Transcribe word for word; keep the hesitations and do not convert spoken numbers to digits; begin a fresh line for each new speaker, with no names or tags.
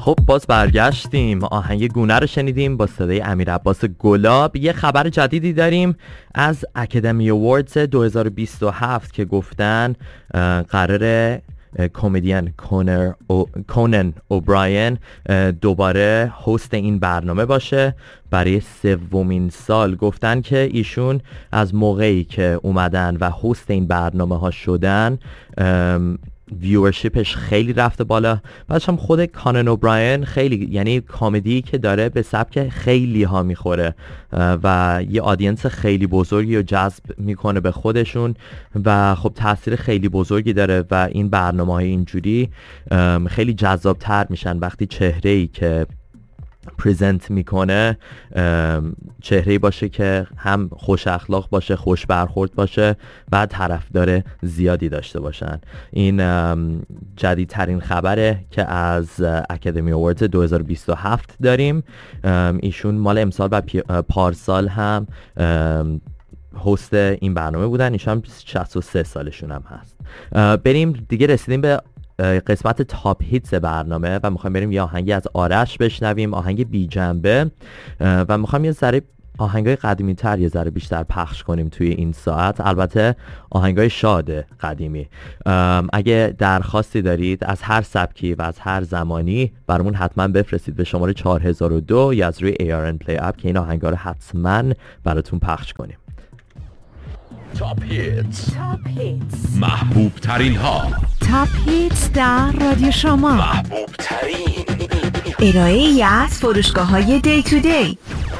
خب باز برگشتیم. آهنگ گونه رو شنیدیم با صدای امیر عباس گلاب. یه خبر جدیدی داریم از اکادمی اووردز دو هزار و بیست و هفت که گفتن قراره کمدین کونر او، کونن اوبراین دوباره هست این برنامه باشه برای سومین سال. گفتن که ایشون از موقعی که اومدن و هست این برنامه ها شدن ویورشیپش خیلی رفته بالا. بعدش هم خود کانن اوبراین خیلی، یعنی کمدی که داره به سبک خیلی ها میخوره و یه آدینس خیلی بزرگی رو جذب میکنه به خودشون و خب تاثیر خیلی بزرگی داره و این برنامه‌های اینجوری خیلی جذابتر میشن وقتی چهره‌ای که پریزنت میکنه چهره‌ای باشه که هم خوش اخلاق باشه، خوش برخورد باشه و طرفدار زیادی داشته باشن. این جدیدترین خبره که از اکادمی اووردز دو هزار و بیست و هفت داریم. ایشون مال امسال و پارسال هم هست این برنامه بودن. ایشون هم شصت و سه سالشون هم هست. بریم دیگه، رسیدیم به قسمت تاپ هیتس برنامه و میخوایم بریم یه آهنگی از آرش بشنویم، آهنگ بی جنبه، و میخوایم یه ذره آهنگای قدیمی تر یه ذره بیشتر پخش کنیم توی این ساعت. البته آهنگای شاد قدیمی. اگه درخواستی دارید از هر سبکی و از هر زمانی برامون حتما بفرستید به شماره چهار هزار و دو یا از روی ای آر ان Play اپ که این آهنگا رو حتما براتون پخش کنیم.
تاپ هیتس،
تاپ هیتس،
محبوب ترین ها.
تاپ هیتس در رادیو شما،
محبوب ترین
ارائه ای از فروشگاه های دی تو دی.